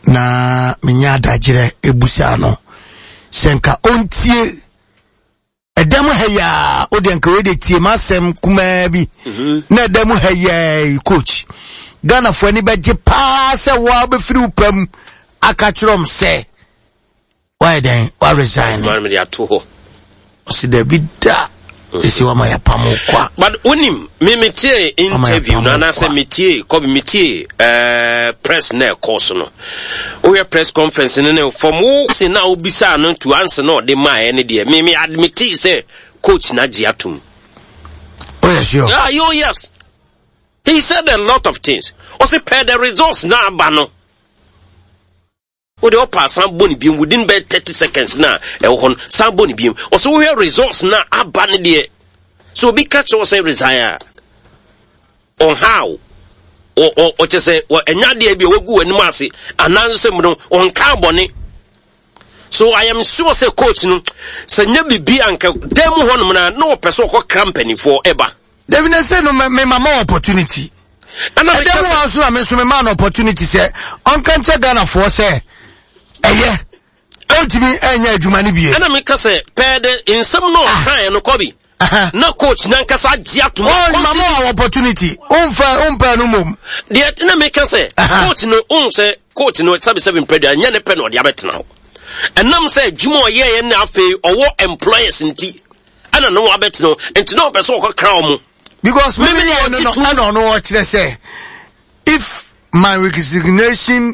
na menya adagire ebusa no senka ontie edam haya odianka we de tie masem kuma bi na edam haya coach Ghana for any beje pa se wa be firi upam aka kyrom se why then why resign man me ato ho si de bida esi wa maya pamokwa but unim me metie interview na na se metie ko metie press na course no we press conference no from who say na obisa no to answer no de ma any de me admit say coach na giatum oh yes sure yes he said a lot of things also pay the results na abano we dey pass some boni biom within by 30 seconds na ehon some boni biom also we results na abane de so be catch us say resign on how o just say enya de bi ogu anim ase ananse mu no on ka boni. So I am sure say coach no say nya bibi anka dem honum na no person ko company forever. David say no me mama opportunity. And I dem also am so me man opportunity say on kan che Ghana for say eye ultimi enya adwuma ne bie. And I make say pede in some no kan no kobi. No coach na nkasa giatum. Oh mama opportunity. Umpa no mum. De na make say coach no say coach no 77 pede anya ne pe no de abetena ho. And nam say jumo ye na afei owo employers nti ana no abeteno enti no person ko kra omo because maybe no what say if my resignation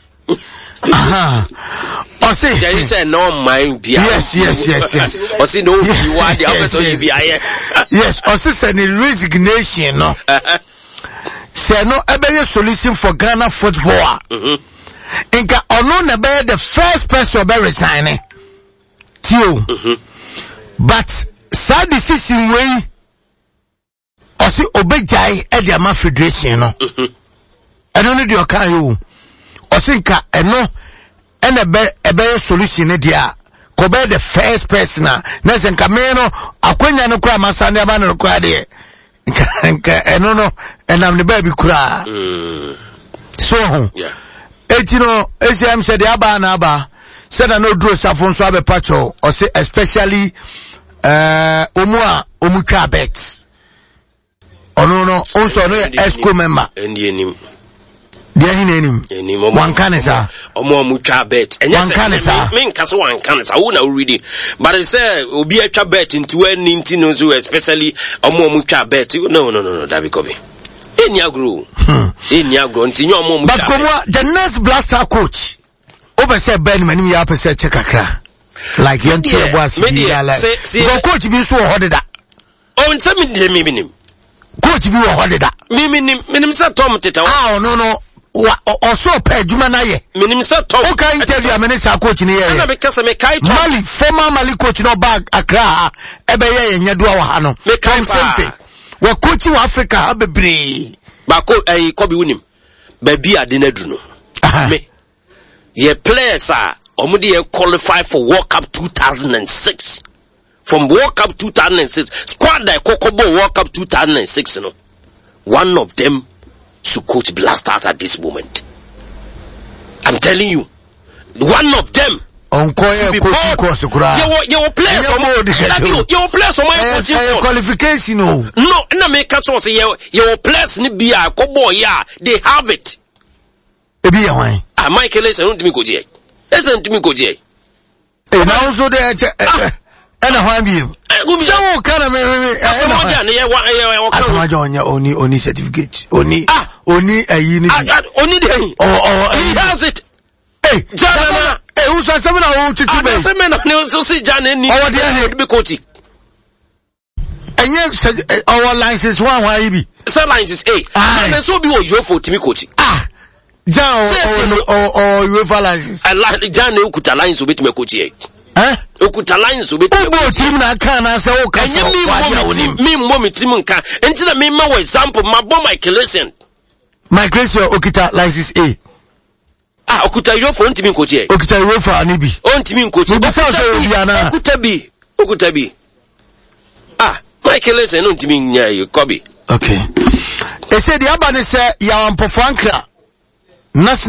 I say you say no mind bia yes I say no you are the person you be aye yes I say resignation no say no ebe solution for Ghana football Inka ono na be the first person be resigning. Tio. But sad decision way osi obejai e the Ama Federation no. Eno no de okan yo. Osi nka eno ene be solution e dia. Ko be the first person na nka me no akwanya no kura masane aba no kura de. Nka eno no enam ne ba bi kura. So yeah. Etino ACM said aba na aba said no draw safon so abe pacho or say especially omutwa bet no also no ESCO member enim dia hinenim one canesa omutwa bet one canesa me nka so one canesa who na reading but it say obi atwa bet into any no so especially omutwa bet no that be kobe Eni agro ntinyo omo but komwa the next blaster coach over say Ben mani ya pese chekakra like yanti boss media like the coach bi so hodeda o nse mi de minim coach bi wo hodeda minim say Tom Teta no o so pe adwuma na ye minim say Tom o kan interview minister coach ni ye na be kase me kai Mali former Mali coach no bag Accra ebe ye nyadoa wa ha no me kai something wa coach wa Africa abebre ba ko kobi unim ba bi ade na du no me ye players are omudi qualify for World Cup 2006 from World Cup 2006 squad that Kokobo World Cup 2006 no one of them should coach Blasters at this moment. I'm telling you one of them onkoye coach course kura you play some qualification no na make us say you place ni bia kobo ya they have it e bia wan Michael Essien no timi koji Essien timi koji na also there ena hwan bi so kana me asamaja ne ye asamaja oni certificate oni ayi ni oni dey he has it Jana who said something I to be semen so see Jana ni be coach and yes our license one why be so license and so be you for timi coach Jan or UEFA license Jan ukuta license obet me coach okuta license obet me team na kan na say o kan me mo team nka enti na me ma example ma bo Michael Essien okuta license okuta UEFA ntimi coach okuta UEFA ani bi ntimi coach okuta bi Michael Essien ntimi nya kobi okay e say the abane say ya ampofo ankra national